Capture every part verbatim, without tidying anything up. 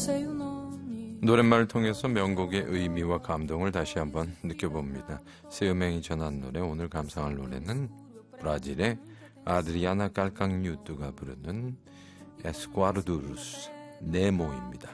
노랫말을 통해서 명곡의 의미와 감동을 다시 한번 느껴봅니다. 세음행이 전한 노래, 오늘 감상할 노래는 브라질의 아드리아나 깔캉뉴트가 부르는 에스과르두루스 네모입니다.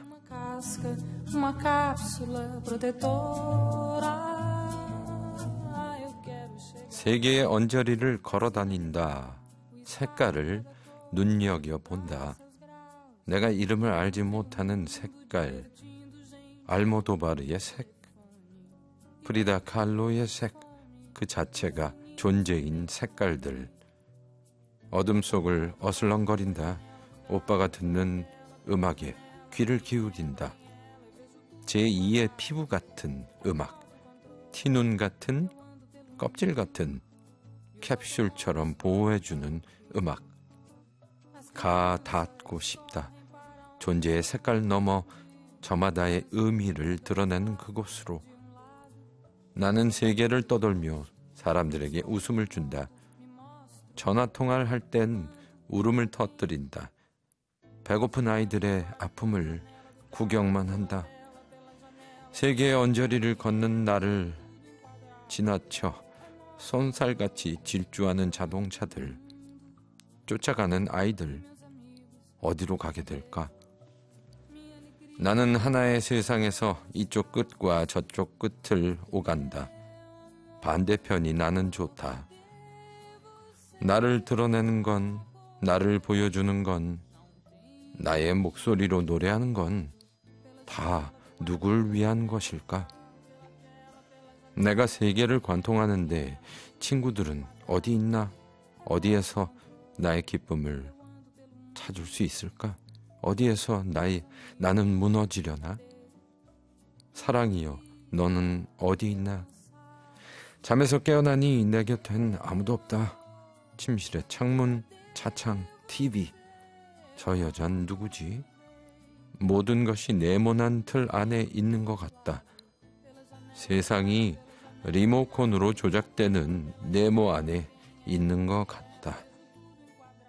세계의 언저리를 걸어다닌다. 색깔을 눈여겨본다. 내가 이름을 알지 못하는 색깔, 알모도바르의 색, 프리다 칼로의 색, 그 자체가 존재인 색깔들. 어둠 속을 어슬렁거린다. 오빠가 듣는 음악에 귀를 기울인다. 제이의 피부 같은 음악, 티눈 같은, 껍질 같은, 캡슐처럼 보호해주는 음악. 가 닿고 싶다. 존재의 색깔 넘어 저마다의 의미를 드러내는 그곳으로. 나는 세계를 떠돌며 사람들에게 웃음을 준다. 전화통화를 할 땐 울음을 터뜨린다. 배고픈 아이들의 아픔을 구경만 한다. 세계의 언저리를 걷는 나를 지나쳐 손살같이 질주하는 자동차들, 쫓아가는 아이들, 어디로 가게 될까? 나는 하나의 세상에서 이쪽 끝과 저쪽 끝을 오간다. 반대편이 나는 좋다. 나를 드러내는 건, 나를 보여주는 건, 나의 목소리로 노래하는 건 다 누굴 위한 것일까? 내가 세계를 관통하는데 친구들은 어디 있나? 어디에서 나의 기쁨을 찾을 수 있을까? 어디에서 나의, 나는 무너지려나? 사랑이여, 너는 어디 있나? 잠에서 깨어나니 내 곁엔 아무도 없다. 침실의 창문, 차창, 티비. 저 여잔 누구지? 모든 것이 네모난 틀 안에 있는 것 같다. 세상이 리모컨으로 조작되는 네모 안에 있는 것 같다.